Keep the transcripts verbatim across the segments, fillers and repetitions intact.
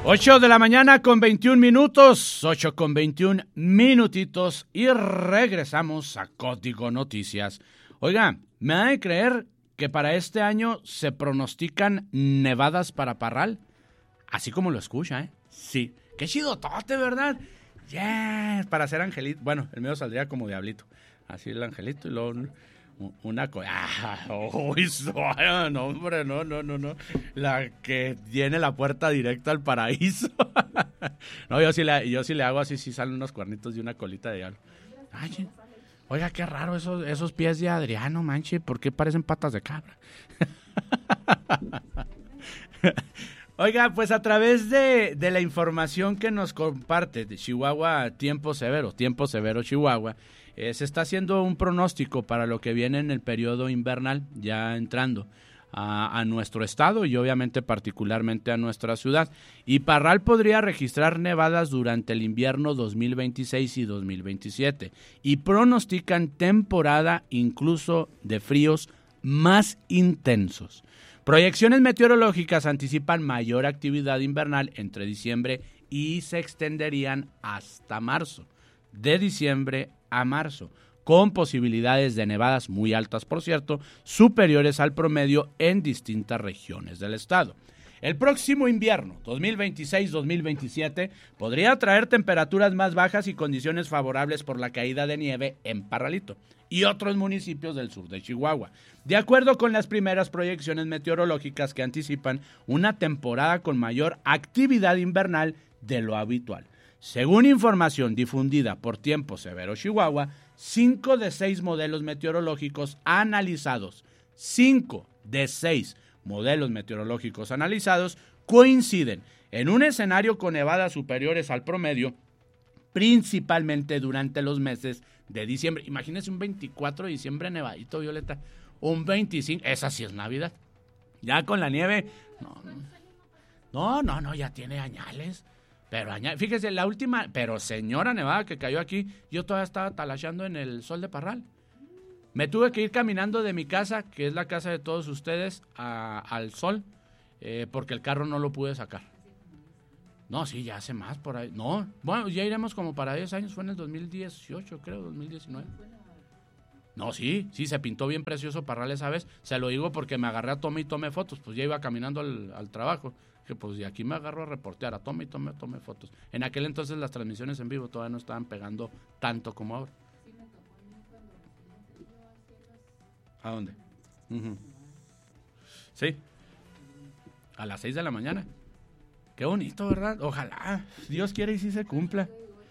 ocho de la mañana con veintiún minutos, ocho con veintiún minutitos y regresamos a Código Noticias. Oiga, ¿me ha de creer que para este año se pronostican nevadas para Parral? Así como lo escucha, ¿eh? Sí. Qué chidotote, ¿verdad? Yeah, para ser angelito. Bueno, el mío saldría como diablito. Así el angelito y luego una cosa. Ah, oh, no, hombre, no, no, no, no. La que tiene la puerta directa al paraíso. No, yo sí le, yo sí le hago así, sí salen unos cuernitos y una colita de diablo. Ay, oiga, qué raro esos, esos pies de Adriano, manche. ¿Por qué parecen patas de cabra? Oiga, pues a través de, de la información que nos comparte de Chihuahua Tiempo Severo, Tiempo Severo Chihuahua, eh, se está haciendo un pronóstico para lo que viene en el periodo invernal, ya entrando a, a nuestro estado y obviamente particularmente a nuestra ciudad. Y Parral podría registrar nevadas durante el invierno dos mil veintiséis y dos mil veintisiete y pronostican temporada incluso de fríos más intensos. Proyecciones meteorológicas anticipan mayor actividad invernal entre diciembre y se extenderían hasta marzo, de diciembre a marzo, con posibilidades de nevadas muy altas, por cierto, superiores al promedio en distintas regiones del estado. El próximo invierno, dos mil veintiséis dos mil veintisiete, podría traer temperaturas más bajas y condiciones favorables por la caída de nieve en Parralito y otros municipios del sur de Chihuahua, de acuerdo con las primeras proyecciones meteorológicas que anticipan una temporada con mayor actividad invernal de lo habitual. Según información difundida por Tiempo Severo Chihuahua, cinco de seis modelos meteorológicos analizados, cinco de seis modelos meteorológicos analizados coinciden en un escenario con nevadas superiores al promedio, principalmente durante los meses de diciembre. Imagínense un veinticuatro de diciembre nevadito, Violeta, un veinticinco, esa sí es Navidad. Ya con la nieve, no, no, no, no ya tiene añales, pero añales, fíjese, la última, pero señora nevada que cayó aquí, yo todavía estaba talacheando en el Sol de Parral. Me tuve que ir caminando de mi casa, que es la casa de todos ustedes, a, al Sol, eh, porque el carro no lo pude sacar. No, sí, ya hace más por ahí. No, bueno, ya iremos como para diez años, fue en el dos mil dieciocho, creo, dos mil diecinueve. No, sí, sí, se pintó bien precioso Parral esa vez. Se lo digo porque me agarré a tome y tome fotos, pues ya iba caminando al, al trabajo. Que pues de aquí me agarro a reportear, a tome y tome, tome fotos. En aquel entonces las transmisiones en vivo todavía no estaban pegando tanto como ahora. ¿A dónde? Uh-huh. Sí. A las seis de la mañana. Qué bonito, ¿verdad? Ojalá. Dios quiere y sí se cumpla.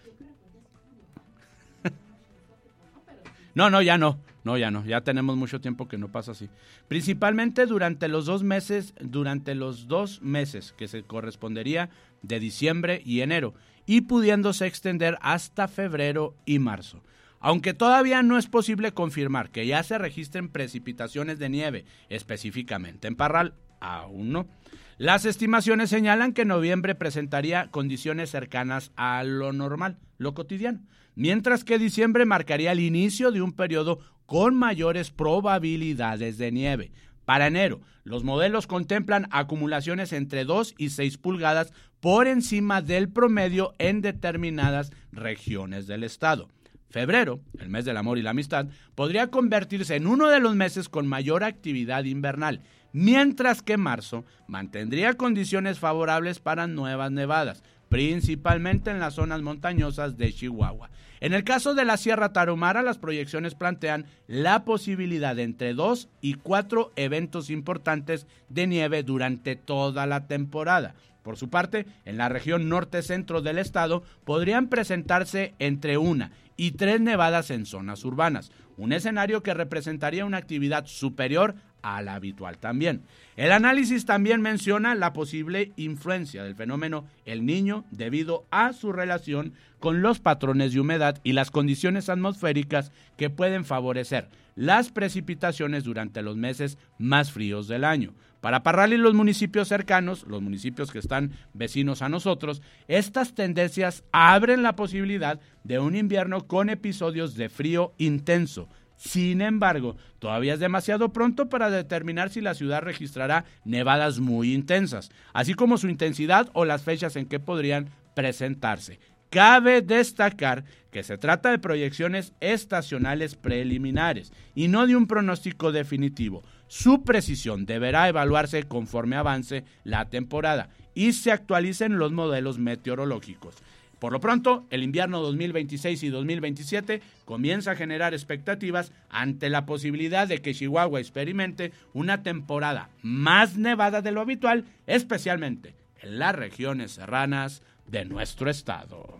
No, no, ya no. No, ya no. Ya tenemos mucho tiempo que no pasa así. Principalmente durante los dos meses, durante los dos meses que se correspondería de diciembre y enero, y pudiéndose extender hasta febrero y marzo. Aunque todavía no es posible confirmar que ya se registren precipitaciones de nieve, específicamente en Parral, aún no. Las estimaciones señalan que noviembre presentaría condiciones cercanas a lo normal, lo cotidiano, mientras que diciembre marcaría el inicio de un periodo con mayores probabilidades de nieve. Para enero, los modelos contemplan acumulaciones entre dos y seis pulgadas por encima del promedio en determinadas regiones del estado. Febrero, el mes del amor y la amistad, podría convertirse en uno de los meses con mayor actividad invernal, mientras que marzo mantendría condiciones favorables para nuevas nevadas, principalmente en las zonas montañosas de Chihuahua. En el caso de la Sierra Tarahumara, las proyecciones plantean la posibilidad de entre dos y cuatro eventos importantes de nieve durante toda la temporada. Por su parte, en la región norte-centro del estado podrían presentarse entre una y tres nevadas en zonas urbanas, un escenario que representaría una actividad superior a la habitual también. El análisis también menciona la posible influencia del fenómeno El Niño debido a su relación con los patrones de humedad y las condiciones atmosféricas que pueden favorecer las precipitaciones durante los meses más fríos del año. Para Parral y los municipios cercanos, los municipios que están vecinos a nosotros, estas tendencias abren la posibilidad de un invierno con episodios de frío intenso, Sin embargo, todavía es demasiado pronto para determinar si la ciudad registrará nevadas muy intensas, así como su intensidad o las fechas en que podrían presentarse. Cabe destacar que se trata de proyecciones estacionales preliminares y no de un pronóstico definitivo. Su precisión deberá evaluarse conforme avance la temporada y se actualicen los modelos meteorológicos. Por lo pronto, el invierno dos mil veintiséis y dos mil veintisiete comienza a generar expectativas ante la posibilidad de que Chihuahua experimente una temporada más nevada de lo habitual, especialmente en las regiones serranas de nuestro estado.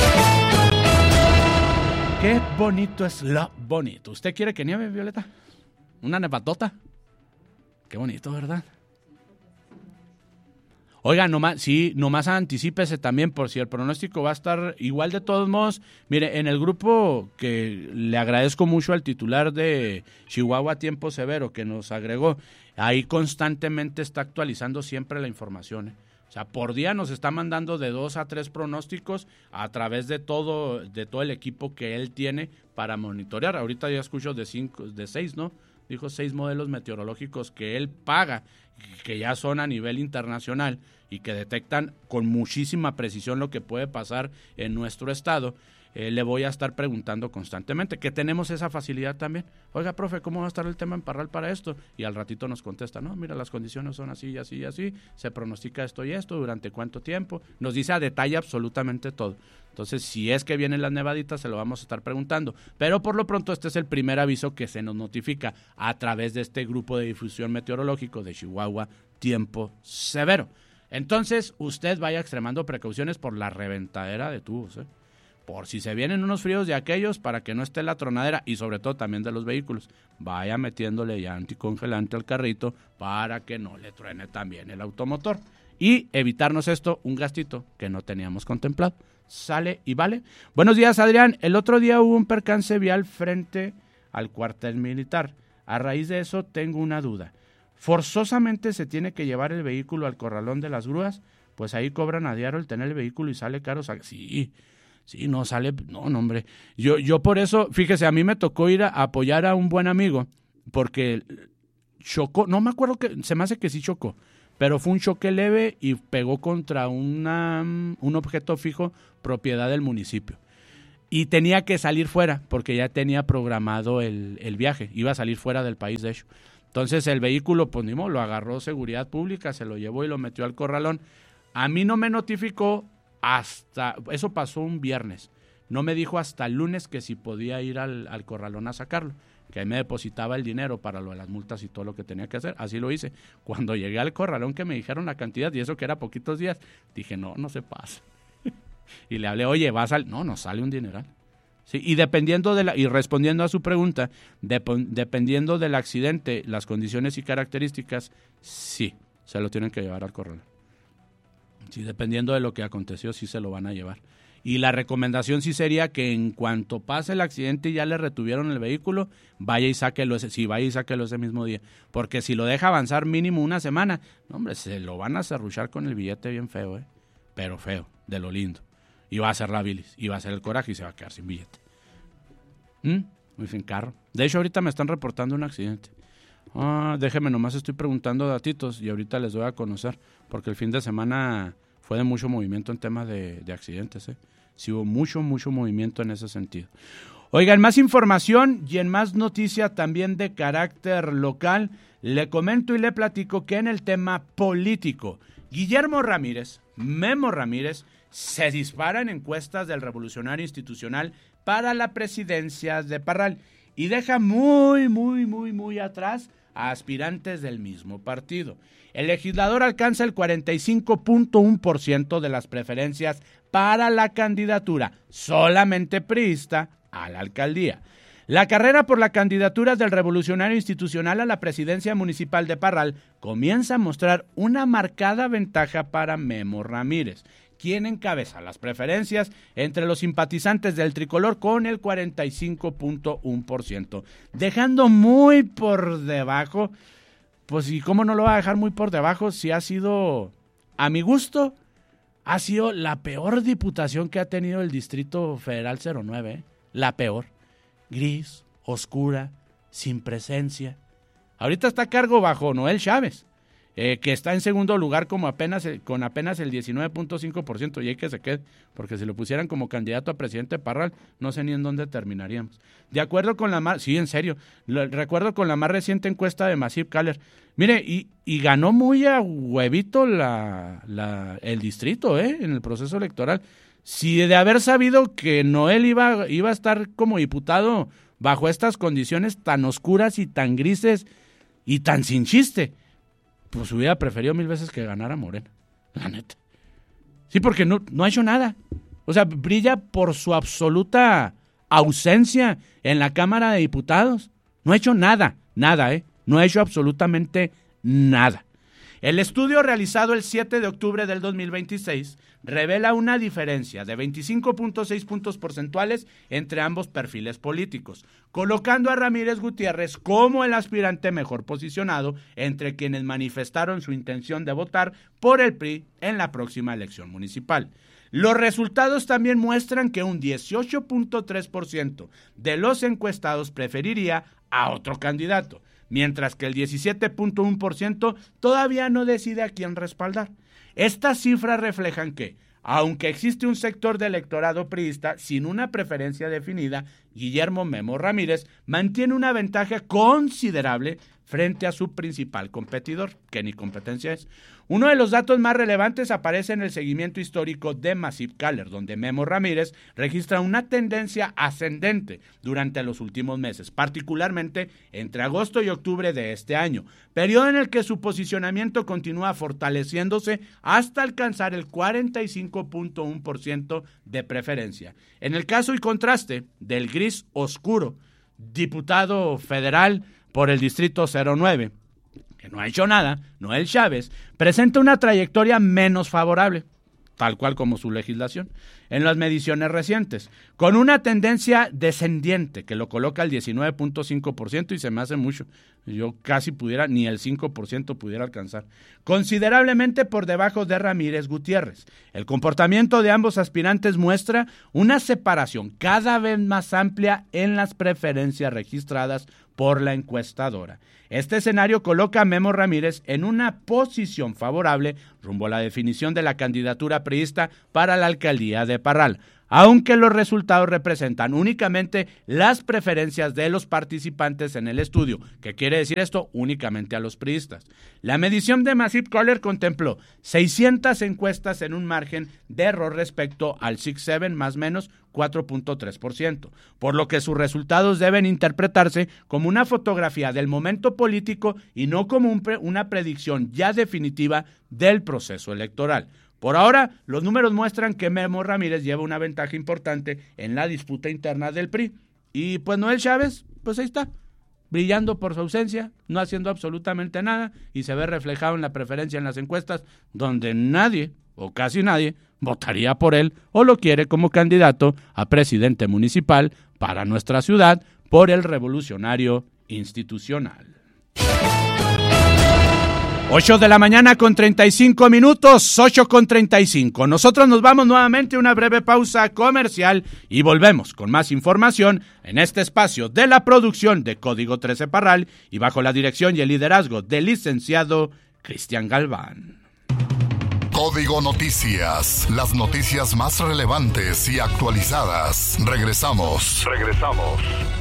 Qué bonito es lo bonito. ¿Usted quiere que nieve, Violeta? ¿Una nevadota? Qué bonito, ¿verdad? Oiga, nomás, sí, nomás anticípese también por si el pronóstico va a estar igual de todos modos. Mire, en el grupo que le agradezco mucho al titular de Chihuahua Tiempo Severo que nos agregó, ahí constantemente está actualizando siempre la información, ¿eh? O sea, por día nos está mandando de dos a tres pronósticos a través de todo, de todo el equipo que él tiene para monitorear. Ahorita ya escucho de cinco, de seis, ¿no? Dijo seis modelos meteorológicos que él paga, que ya son a nivel internacional y que detectan con muchísima precisión lo que puede pasar en nuestro estado. Eh, le voy a estar preguntando constantemente, que tenemos esa facilidad también. Oiga, profe, ¿cómo va a estar el tema en Parral para esto? Y al ratito nos contesta, no, mira, las condiciones son así y así y así, se pronostica esto y esto, durante cuánto tiempo. Nos dice a detalle absolutamente todo. Entonces, si es que vienen las nevaditas, se lo vamos a estar preguntando. Pero por lo pronto, este es el primer aviso que se nos notifica a través de este grupo de difusión meteorológico de Chihuahua Tiempo Severo. Entonces, usted vaya extremando precauciones por la reventadera de tubos, ¿eh? Por si se vienen unos fríos de aquellos, para que no esté la tronadera, y sobre todo también de los vehículos, vaya metiéndole ya anticongelante al carrito para que no le truene también el automotor. Y evitarnos esto, un gastito que no teníamos contemplado. Sale y vale. Buenos días, Adrián. El otro día hubo un percance vial frente al cuartel militar. A raíz de eso tengo una duda. ¿Forzosamente se tiene que llevar el vehículo al corralón de las grúas? Pues ahí cobran a diario el tener el vehículo y sale caro. Sí, sí, no sale, no, no, hombre. Yo, yo por eso, fíjese, a mí me tocó ir a apoyar a un buen amigo porque chocó, no me acuerdo que, se me hace que sí chocó, pero fue un choque leve y pegó contra una, un objeto fijo propiedad del municipio. Y tenía que salir fuera porque ya tenía programado el, el viaje, iba a salir fuera del país de hecho. Entonces el vehículo, pues ni modo, lo agarró seguridad pública, se lo llevó y lo metió al corralón. A mí no me notificó hasta, eso pasó un viernes, no me dijo hasta el lunes que si podía ir al, al corralón a sacarlo, que ahí me depositaba el dinero para lo de las multas y todo lo que tenía que hacer. Así lo hice. Cuando llegué al corralón que me dijeron la cantidad, y eso que era poquitos días, dije, no, no se pasa. Y le hablé, oye, ¿vas al...? No, no sale un dineral. Sí, y dependiendo de la, y respondiendo a su pregunta, dep- dependiendo del accidente, las condiciones y características, sí, se lo tienen que llevar al corralón. Sí, dependiendo de lo que aconteció, sí se lo van a llevar. Y la recomendación sí sería que en cuanto pase el accidente y ya le retuvieron el vehículo, vaya y sáquelo ese, sí, vaya y sáquelo ese mismo día. Porque si lo deja avanzar mínimo una semana, no, hombre, se lo van a serruchar con el billete bien feo, ¿eh? Pero feo, de lo lindo. Y va a ser la bilis, y va a ser el coraje y se va a quedar sin billete. ¿Mm? Muy sin carro. De hecho, ahorita me están reportando un accidente. Ah, déjeme, nomás estoy preguntando datitos y ahorita les doy a conocer, porque el fin de semana fue de mucho movimiento en temas de, de accidentes, ¿eh? Sí hubo mucho, mucho movimiento en ese sentido. Oigan, más información y en más noticia también de carácter local, le comento y le platico que en el tema político, Guillermo Ramírez, Memo Ramírez, se dispara en encuestas del Revolucionario Institucional para la presidencia de Parral y deja muy, muy, muy, muy atrás a aspirantes del mismo partido. El legislador alcanza el cuarenta y cinco punto uno por ciento de las preferencias para la candidatura, solamente priista, a la alcaldía. La carrera por la candidatura del Revolucionario Institucional a la presidencia municipal de Parral comienza a mostrar una marcada ventaja para Memo Ramírez, quien encabeza las preferencias entre los simpatizantes del tricolor con el cuarenta y cinco punto uno por ciento, dejando muy por debajo, pues y cómo no lo va a dejar muy por debajo si ha sido, a mi gusto, ha sido la peor diputación que ha tenido el Distrito Federal cero nueve, ¿eh? La peor. Gris, oscura, sin presencia. Ahorita está a cargo bajo Noel Chávez, eh, que está en segundo lugar como apenas con apenas el diecinueve punto cinco por ciento, y hay que se quede, porque si lo pusieran como candidato a presidente Parral, no sé ni en dónde terminaríamos. De acuerdo con la más, sí, en serio, lo, recuerdo con la más reciente encuesta de Massive Caller, mire, y, y ganó muy a huevito la, la, el distrito, eh, en el proceso electoral. Si de haber sabido que Noel iba, iba a estar como diputado bajo estas condiciones tan oscuras y tan grises y tan sin chiste, pues hubiera preferido mil veces que ganara Morena, la neta. Sí, porque no, no ha hecho nada. O sea, brilla por su absoluta ausencia en la Cámara de Diputados. No ha hecho nada, nada, ¿eh? No ha hecho absolutamente nada. El estudio realizado el siete de octubre del dos mil veintiséis revela una diferencia de veinticinco punto seis puntos porcentuales entre ambos perfiles políticos, colocando a Ramírez Gutiérrez como el aspirante mejor posicionado entre quienes manifestaron su intención de votar por el P R I en la próxima elección municipal. Los resultados también muestran que un dieciocho punto tres por ciento de los encuestados preferiría a otro candidato, mientras que el diecisiete punto uno por ciento todavía no decide a quién respaldar. Estas cifras reflejan que, aunque existe un sector de electorado priista sin una preferencia definida, Guillermo Memo Ramírez mantiene una ventaja considerable frente a su principal competidor, que ni competencia es. Uno de los datos más relevantes aparece en el seguimiento histórico de Massive Caller, donde Memo Ramírez registra una tendencia ascendente durante los últimos meses, particularmente entre agosto y octubre de este año, periodo en el que su posicionamiento continúa fortaleciéndose hasta alcanzar el cuarenta y cinco punto uno por ciento de preferencia. En el caso y contraste del gris oscuro, diputado federal por el distrito cero nueve, que no ha hecho nada, Noel Chávez, presenta una trayectoria menos favorable, tal cual como su legislación, en las mediciones recientes, con una tendencia descendiente que lo coloca al diecinueve punto cinco por ciento y se me hace mucho. Yo casi pudiera, ni el cinco por ciento pudiera alcanzar, considerablemente por debajo de Ramírez Gutiérrez. El comportamiento de ambos aspirantes muestra una separación cada vez más amplia en las preferencias registradas por la encuestadora. Este escenario coloca a Memo Ramírez en una posición favorable rumbo a la definición de la candidatura priista para la alcaldía de Parral, aunque los resultados representan únicamente las preferencias de los participantes en el estudio. ¿Qué quiere decir esto? Únicamente a los priistas. La medición de Massive Caller contempló seiscientas encuestas en un margen de error respecto al seis siete más menos cuatro punto tres por ciento, por lo que sus resultados deben interpretarse como una fotografía del momento político y no como un pre- una predicción ya definitiva del proceso electoral. Por ahora, los números muestran que Memo Ramírez lleva una ventaja importante en la disputa interna del P R I. Y pues Noel Chávez, pues ahí está, brillando por su ausencia, no haciendo absolutamente nada, y se ve reflejado en la preferencia en las encuestas, donde nadie, o casi nadie, votaría por él o lo quiere como candidato a presidente municipal para nuestra ciudad por el Revolucionario Institucional. ocho de la mañana con treinta y cinco minutos, ocho con treinta y cinco. Nosotros nos vamos nuevamente a una breve pausa comercial y volvemos con más información en este espacio de la producción de Código trece Parral y bajo la dirección y el liderazgo del licenciado Cristian Galván. Código Noticias, las noticias más relevantes y actualizadas. Regresamos. Regresamos.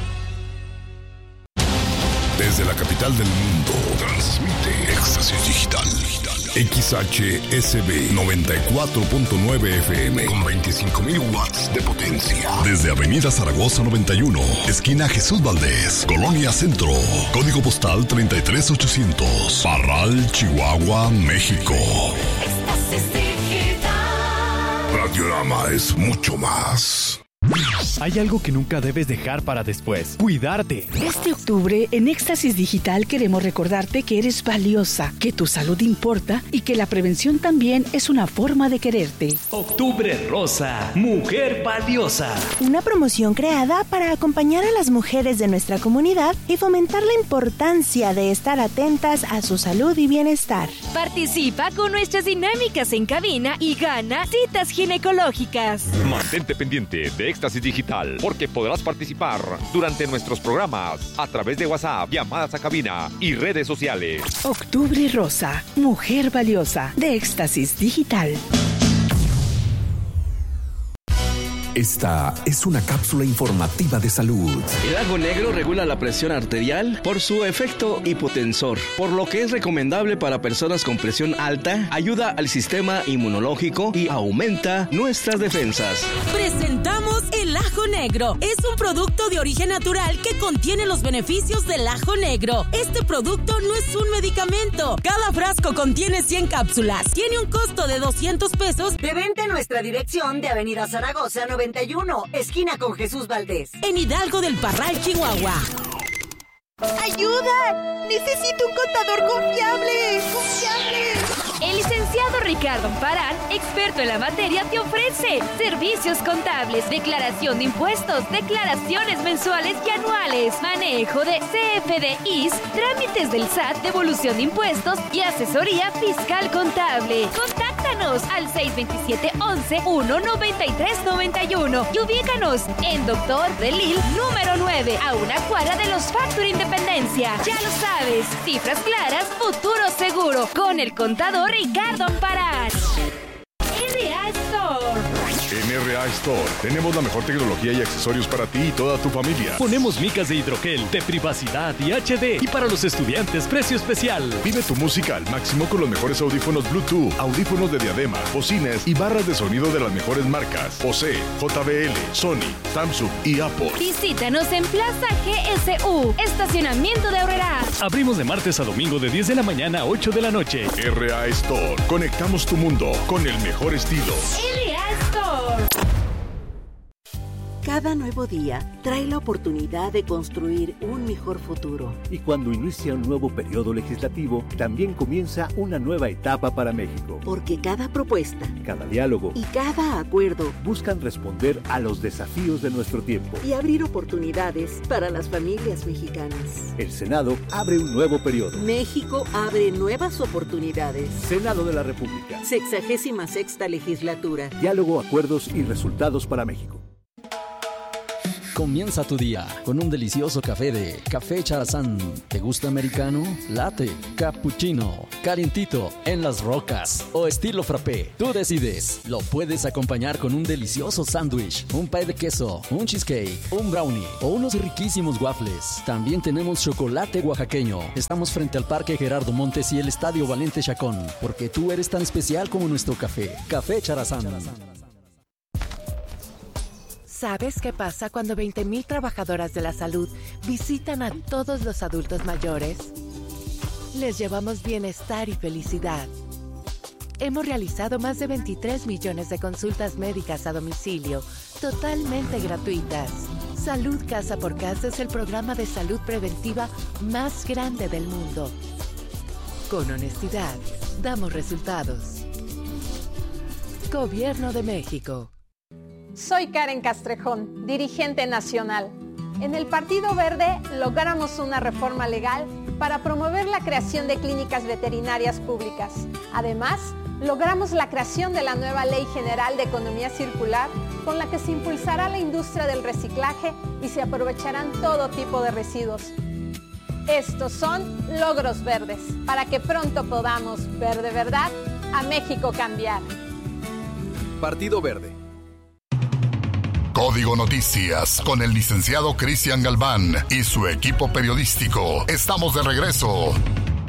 Desde la capital del mundo, transmite Éxtasis Digital. X H S B noventa y cuatro punto nueve F M con veinticinco mil watts de potencia. Desde Avenida Zaragoza noventa y uno, esquina Jesús Valdés, Colonia Centro. Código postal treinta y tres ochocientos. Parral, Chihuahua, México. Éxtasis Digital. Radiorama es mucho más. Hay algo que nunca debes dejar para después: cuidarte. Este octubre, en Éxtasis Digital queremos recordarte que eres valiosa, que tu salud importa y que la prevención también es una forma de quererte. Octubre Rosa, Mujer Valiosa. Una promoción creada para acompañar a las mujeres de nuestra comunidad y fomentar la importancia de estar atentas a su salud y bienestar. Participa con nuestras dinámicas en cabina y gana citas ginecológicas. Mantente pendiente de Éxtasis Digital Digital, porque podrás participar durante nuestros programas a través de WhatsApp, llamadas a cabina y redes sociales. Octubre Rosa, mujer valiosa, de Éxtasis Digital. Esta es una cápsula informativa de salud. El ajo negro regula la presión arterial por su efecto hipotensor, por lo que es recomendable para personas con presión alta, ayuda al sistema inmunológico y aumenta nuestras defensas. Presentamos el ajo negro. Es un producto de origen natural que contiene los beneficios del ajo negro. Este producto no es un medicamento. Cada frasco contiene cien cápsulas. Tiene un costo de doscientos pesos. De venta en nuestra dirección de Avenida Zaragoza noventa y uno, esquina con Jesús Valdés. En Hidalgo del Parral, Chihuahua. ¡Ayuda! ¡Necesito un contador confiable! ¡Confiable! El licenciado Ricardo Amparán, experto en la materia, te ofrece servicios contables, declaración de impuestos, declaraciones mensuales y anuales, manejo de C F D Is, trámites del S A T, devolución de impuestos y asesoría fiscal contable. Contáctanos al seis dos siete, once, uno, noventa y tres, noventa y uno y ubícanos en Doctor Delil número nueve, a una cuadra de los Factory Independencia. Ya lo sabes, cifras claras, futuro seguro, con el contador Ricardo Amparán. R A Store. En R A Store tenemos la mejor tecnología y accesorios para ti y toda tu familia. Ponemos micas de hidrogel, de privacidad y H D. Y para los estudiantes, precio especial. Vive tu música al máximo con los mejores audífonos Bluetooth, audífonos de diadema, bocinas y barras de sonido de las mejores marcas: Bose, J B L, Sony, Samsung y Apple. Visítanos en Plaza G S U, estacionamiento de Aurrera. Abrimos de martes a domingo de diez de la mañana a ocho de la noche. R A Store. Conectamos tu mundo con el mejor estilo. R A Store. Cada nuevo día trae la oportunidad de construir un mejor futuro. Y cuando inicia un nuevo periodo legislativo, también comienza una nueva etapa para México. Porque cada propuesta, cada diálogo y cada acuerdo buscan responder a los desafíos de nuestro tiempo y abrir oportunidades para las familias mexicanas. El Senado abre un nuevo periodo. México abre nuevas oportunidades. Senado de la República. Sexagésima sexta legislatura. Diálogo, acuerdos y resultados para México. Comienza tu día con un delicioso café de Café Charazán. ¿Te gusta americano? Latte, cappuccino, calientito, en las rocas o estilo frappé. Tú decides. Lo puedes acompañar con un delicioso sándwich, un pie de queso, un cheesecake, un brownie o unos riquísimos waffles. También tenemos chocolate oaxaqueño. Estamos frente al Parque Gerardo Montes y el Estadio Valente Chacón, porque tú eres tan especial como nuestro café. Café Charazán. ¿Sabes qué pasa cuando veinte mil trabajadoras de la salud visitan a todos los adultos mayores? Les llevamos bienestar y felicidad. Hemos realizado más de veintitrés millones de consultas médicas a domicilio, totalmente gratuitas. Salud Casa por Casa es el programa de salud preventiva más grande del mundo. Con honestidad, damos resultados. Gobierno de México. Soy Karen Castrejón, dirigente nacional. En el Partido Verde logramos una reforma legal para promover la creación de clínicas veterinarias públicas. Además, logramos la creación de la nueva Ley General de Economía Circular, con la que se impulsará la industria del reciclaje y se aprovecharán todo tipo de residuos. Estos son logros verdes, para que pronto podamos ver de verdad a México cambiar. Partido Verde. Código Noticias con el licenciado Cristian Galván y su equipo periodístico. Estamos de regreso.